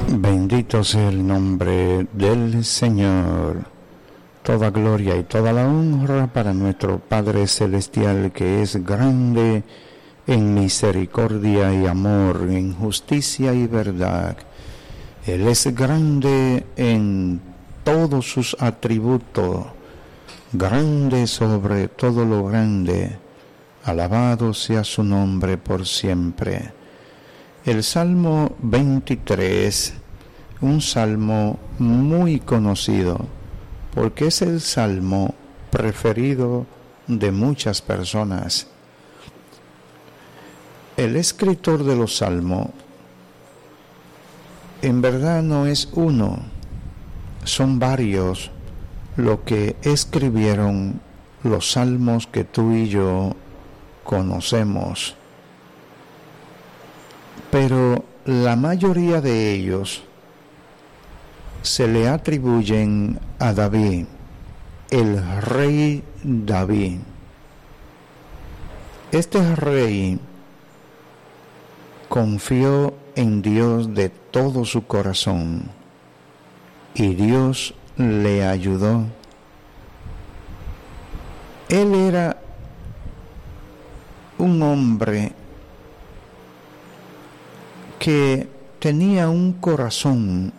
Bendito sea el nombre del Señor. Toda gloria y toda la honra para nuestro Padre Celestial, que es grande en misericordia y amor, en justicia y verdad. Él es grande en todos sus atributos, grande sobre todo lo grande. Alabado sea su nombre por siempre. El Salmo 23, un salmo muy conocido, porque es el salmo preferido de muchas personas. El escritor de los salmos, en verdad no es uno, son varios los que escribieron los salmos que tú y yo conocemos. Pero la mayoría de ellos se le atribuyen a David, el rey David. Este rey confió en Dios de todo su corazón y Dios le ayudó. Él era un hombre que tenía un corazón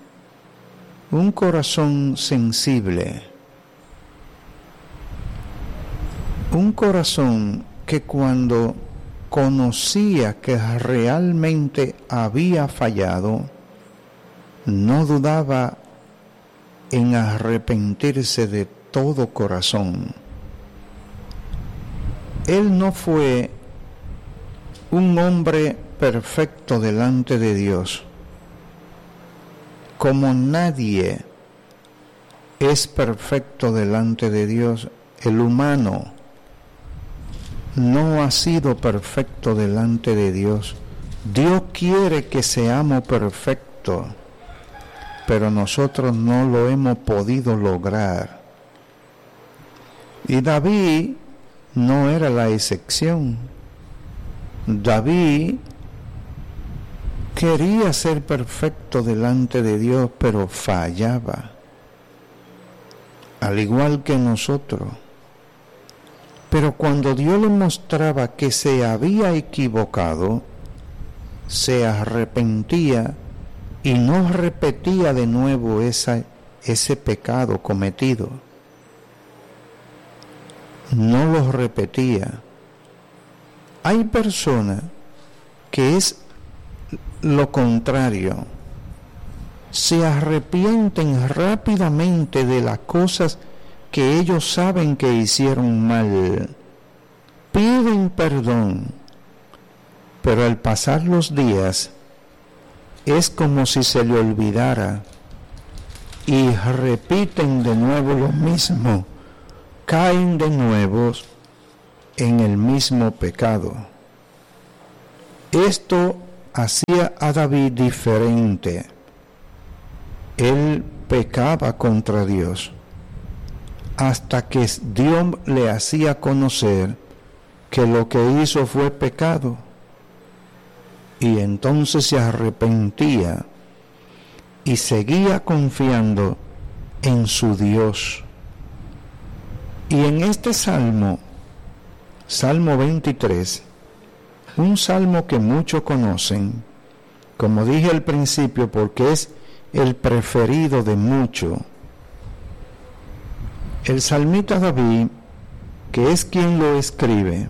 sensible, un corazón que cuando conocía que realmente había fallado, no dudaba en arrepentirse de todo corazón. Él no fue un hombre perfecto delante de Dios, como nadie es perfecto delante de Dios. El humano no ha sido perfecto delante de Dios. Dios quiere que seamos perfectos, pero nosotros no lo hemos podido lograr. Y David no era la excepción. David quería ser perfecto delante de Dios, pero fallaba, al igual que nosotros. Pero cuando Dios le mostraba que se había equivocado, se arrepentía y no repetía de nuevo ese pecado cometido. No lo repetía. Hay personas que es lo contrario, se arrepienten rápidamente de las cosas que ellos saben que hicieron mal, piden perdón, pero al pasar los días es como si se le olvidara y repiten de nuevo lo mismo, caen de nuevo en el mismo pecado. Esto hacía a David diferente. Él pecaba contra Dios hasta que Dios le hacía conocer que lo que hizo fue pecado, y entonces se arrepentía y seguía confiando en su Dios. Y en este Salmo 23, un salmo que muchos conocen, como dije al principio, porque es el preferido de muchos. El salmista David, que es quien lo escribe,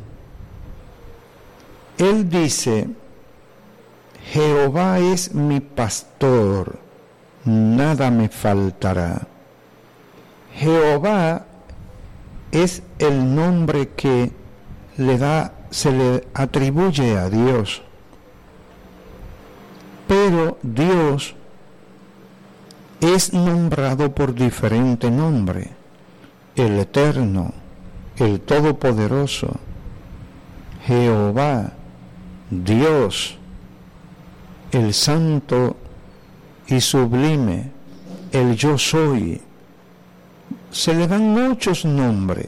él dice: Jehová es mi pastor, nada me faltará. Jehová es el nombre que se le atribuye a Dios. Pero Dios es nombrado por diferente nombre: el Eterno, el Todopoderoso, Jehová, Dios, el Santo y Sublime, el Yo Soy. Se le dan muchos nombres,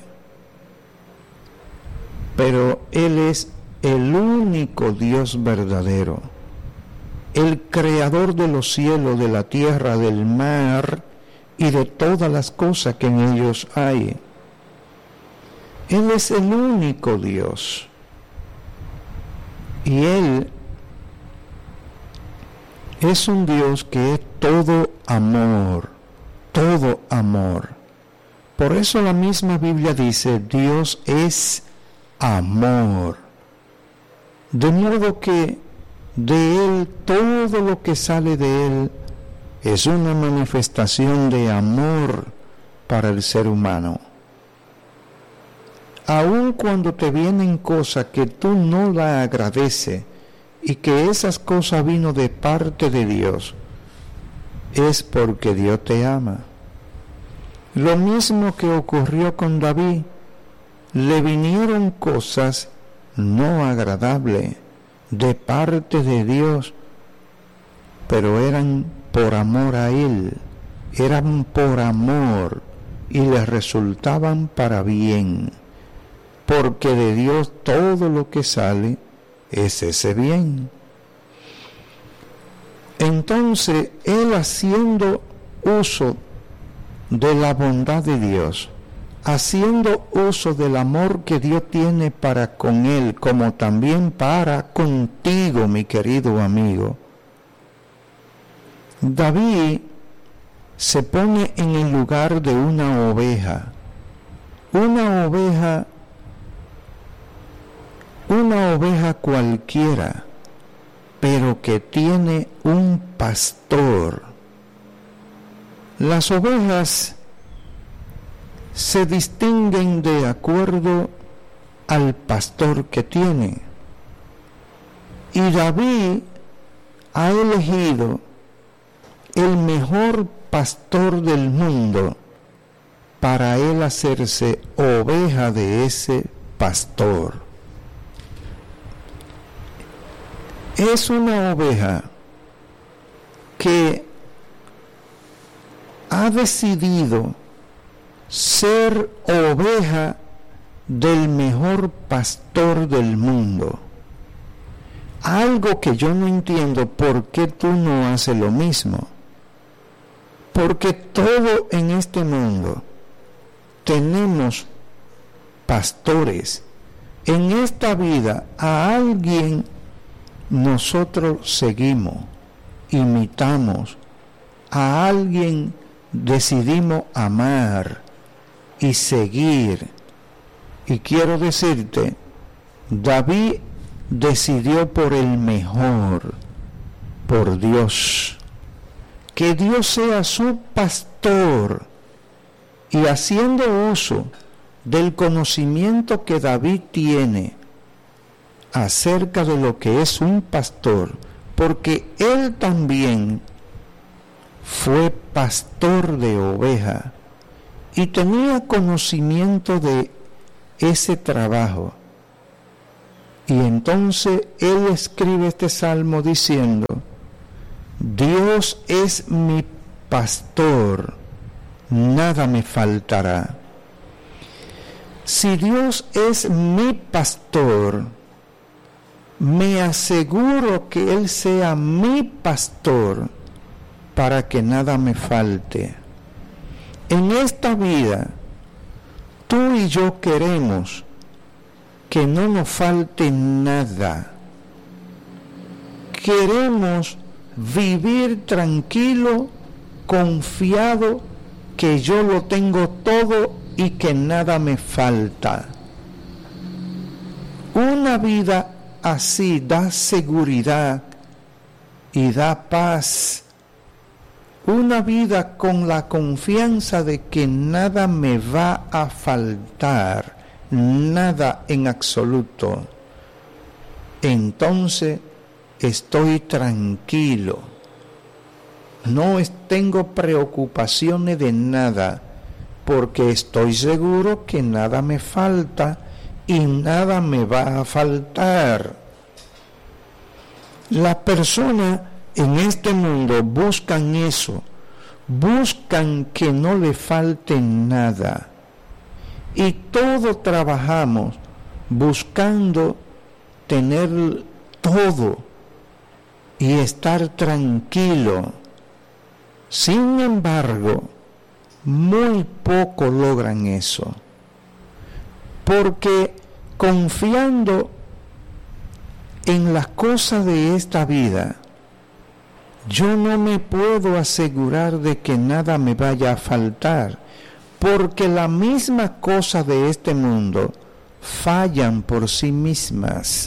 pero Él es el único Dios verdadero. el creador de los cielos, de la tierra, del mar y de todas las cosas que en ellos hay. Él es el único Dios. Y Él es un Dios que es todo amor, todo amor. Por eso la misma Biblia dice, Dios es amor. De modo que de Él, todo lo que sale de Él es una manifestación de amor para el ser humano. Aun cuando te vienen cosas que tú no la agradeces y que esas cosas vino de parte de Dios, es porque Dios te ama. Lo mismo que ocurrió con David, le vinieron cosas no agradables de parte de Dios, pero eran por amor a Él, eran por amor y le resultaban para bien, porque de Dios todo lo que sale es ese bien. Entonces, Él haciendo uso de la bondad de Dios, haciendo uso del amor que Dios tiene para con Él, como también para contigo, mi querido amigo, David se pone en el lugar de una oveja cualquiera, pero que tiene un pastor. Las ovejas se distinguen de acuerdo al pastor que tiene. Y David ha elegido el mejor pastor del mundo para él hacerse oveja de ese pastor. Es una oveja que ha decidido ser oveja del mejor pastor del mundo. Algo que yo no entiendo, ¿por qué tú no haces lo mismo? Porque todo en este mundo tenemos pastores. En esta vida a alguien nosotros seguimos, imitamos, a alguien decidimos amar y seguir. Y quiero decirte, David decidió por el mejor, por Dios. Que Dios sea su pastor, y haciendo uso del conocimiento que David tiene acerca de lo que es un pastor, porque él también fue pastor de oveja y tenía conocimiento de ese trabajo. Y entonces él escribe este salmo diciendo: Dios es mi pastor, nada me faltará. Si Dios es mi pastor, me aseguro que Él sea mi pastor para que nada me falte. En esta vida, tú y yo queremos que no nos falte nada. Queremos vivir tranquilo, confiado, que yo lo tengo todo y que nada me falta. Una vida así da seguridad y da paz. Una vida con la confianza de que nada me va a faltar, nada en absoluto. Entonces estoy tranquilo. No tengo preocupaciones de nada, porque estoy seguro que nada me falta y nada me va a faltar. Las personas en este mundo buscan eso, buscan que no le falte nada. Y todos trabajamos buscando tener todo y estar tranquilo. Sin embargo, muy poco logran eso, porque confiando en las cosas de esta vida, yo no me puedo asegurar de que nada me vaya a faltar, porque las mismas cosas de este mundo fallan por sí mismas.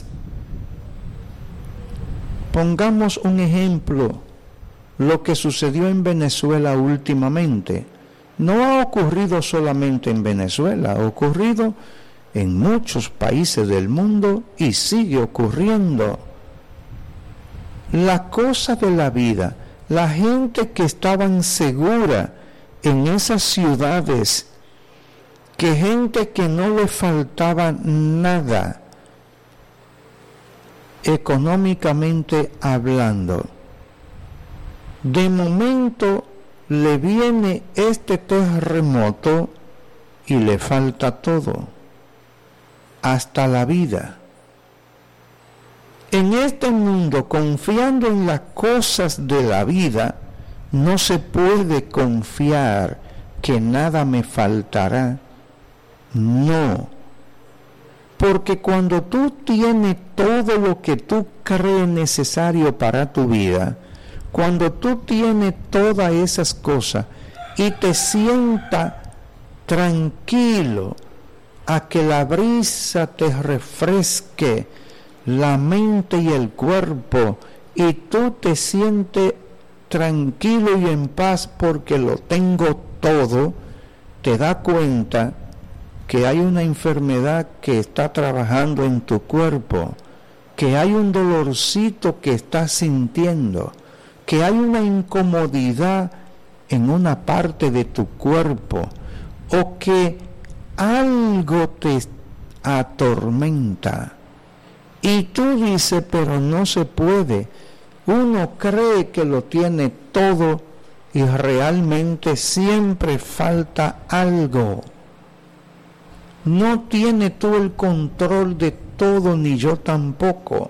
Pongamos un ejemplo, lo que sucedió en Venezuela últimamente. No ha ocurrido solamente en Venezuela, ha ocurrido en muchos países del mundo y sigue ocurriendo. La cosa de la vida, la gente que estaban segura en esas ciudades, que gente que no le faltaba nada, económicamente hablando, de momento le viene este terremoto y le falta todo, hasta la vida. En este mundo, confiando en las cosas de la vida, no se puede confiar que nada me faltará. No, porque cuando tú tienes todo lo que tú crees necesario para tu vida, cuando tú tienes todas esas cosas y te sientas tranquilo a que la brisa te refresque la mente y el cuerpo, y tú te sientes tranquilo y en paz porque lo tengo todo, te das cuenta que hay una enfermedad que está trabajando en tu cuerpo, que hay un dolorcito que estás sintiendo, que hay una incomodidad en una parte de tu cuerpo, o que algo te atormenta. Y tú dices, pero no se puede. Uno cree que lo tiene todo y realmente siempre falta algo. No tiene tú el control de todo, ni yo tampoco.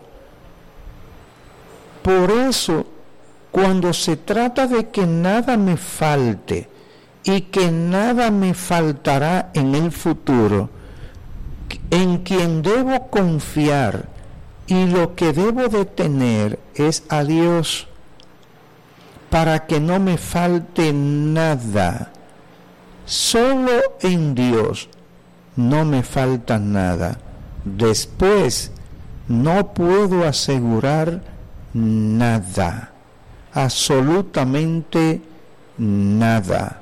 Por eso, cuando se trata de que nada me falte y que nada me faltará en el futuro, en quien debo confiar y lo que debo de tener es a Dios, para que no me falte nada. Solo en Dios no me falta nada. Después no puedo asegurar nada, absolutamente nada.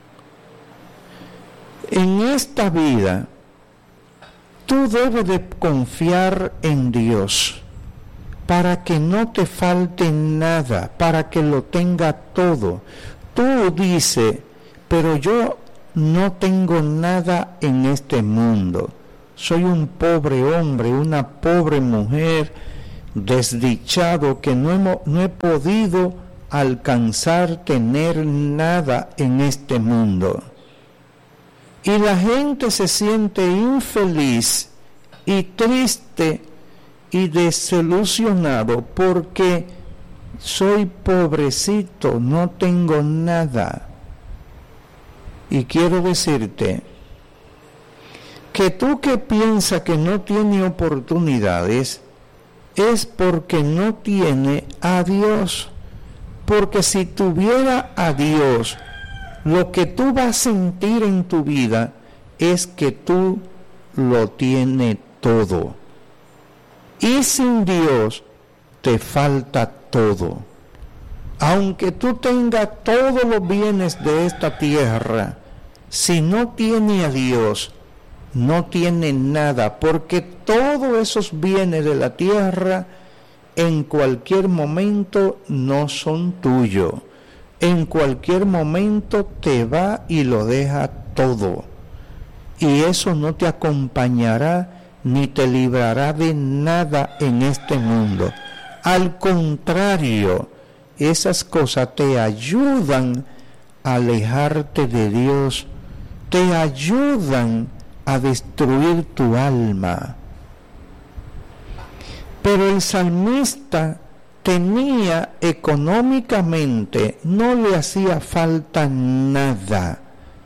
En esta vida tú debes de confiar en Dios para que no te falte nada, para que lo tenga todo. Tú dices, pero yo no tengo nada en este mundo. Soy un pobre hombre, una pobre mujer, desdichado, que no he podido alcanzar tener nada en este mundo. Y la gente se siente infeliz y triste y desilusionado porque soy pobrecito, no tengo nada. Y quiero decirte que tú que piensas que no tiene oportunidades es porque no tiene a Dios. Porque si tuviera a Dios, lo que tú vas a sentir en tu vida es que tú lo tienes todo. Y sin Dios te falta todo. Aunque tú tengas todos los bienes de esta tierra, si no tiene a Dios, no tiene nada, porque todos esos bienes de la tierra en cualquier momento no son tuyos. En cualquier momento te va y lo deja todo. Y eso no te acompañará ni te librará de nada en este mundo. Al contrario, esas cosas te ayudan a alejarte de Dios, te ayudan a destruir tu alma. Pero el salmista tenía económicamente, no le hacía falta nada,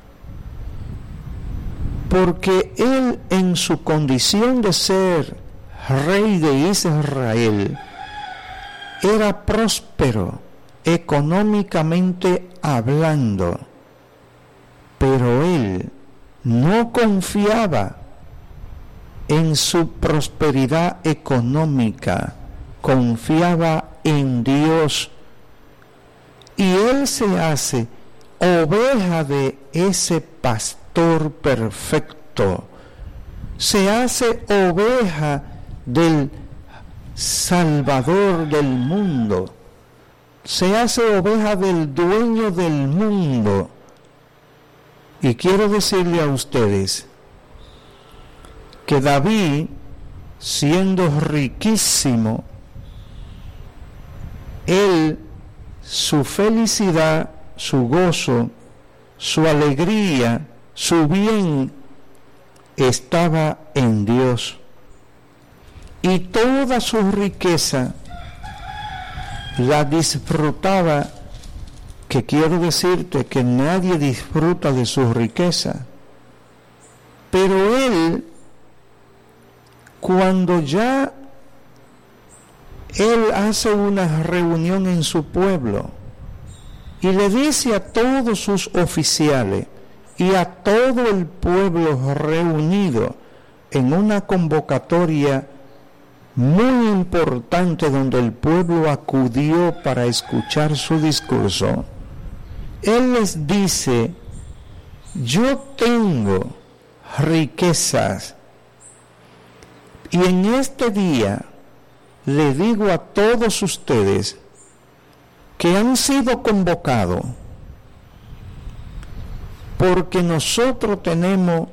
porque él, en su condición de ser rey de Israel, era próspero económicamente hablando, pero él no confiaba en su prosperidad económica, confiaba en Dios, y él se hace oveja de ese pastor perfecto, se hace oveja del Salvador del mundo, se hace oveja del dueño del mundo. Y quiero decirle a ustedes que David, siendo riquísimo, él, su felicidad, su gozo, su alegría, su bien, estaba en Dios. Y toda su riqueza la disfrutaba, que quiero decirte que nadie disfruta de su riqueza, pero él, cuando ya él hace una reunión en su pueblo y le dice a todos sus oficiales y a todo el pueblo reunido en una convocatoria muy importante donde el pueblo acudió para escuchar su discurso, él les dice: yo tengo riquezas, y en este día le digo a todos ustedes que han sido convocados, porque nosotros tenemos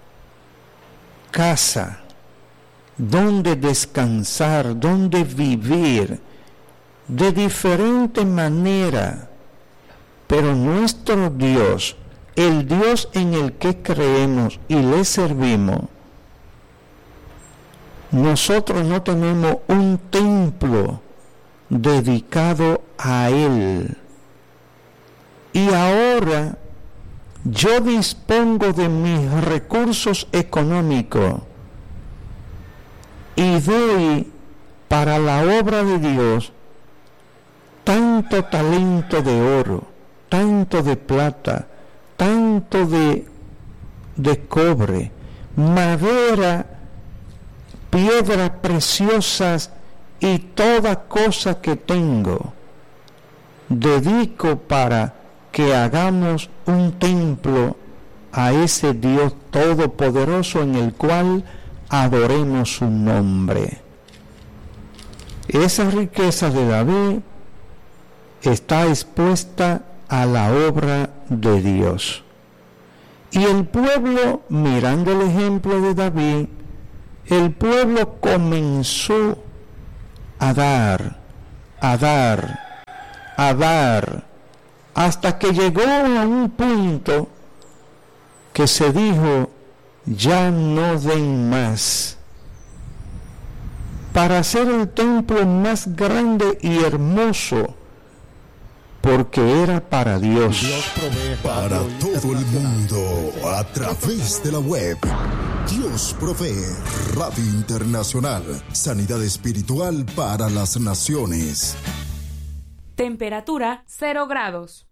casa donde descansar, donde vivir de diferente manera, pero nuestro Dios, el Dios en el que creemos y le servimos, nosotros no tenemos un templo dedicado a Él. Y ahora yo dispongo de mis recursos económicos y doy para la obra de Dios tanto talento de oro, tanto de plata, tanto de cobre, madera, piedras preciosas y toda cosa que tengo, dedico para que hagamos un templo a ese Dios todopoderoso en el cual adoremos su nombre. Esa riqueza de David está expuesta a la obra de Dios. Y el pueblo, mirando el ejemplo de David, el pueblo comenzó a dar, hasta que llegó a un punto que se dijo: ya no den más, para hacer el templo más grande y hermoso, porque era para Dios. Para todo el mundo, a través de la web. Dios provee, Radio Internacional, sanidad espiritual para las naciones. Temperatura 0 grados.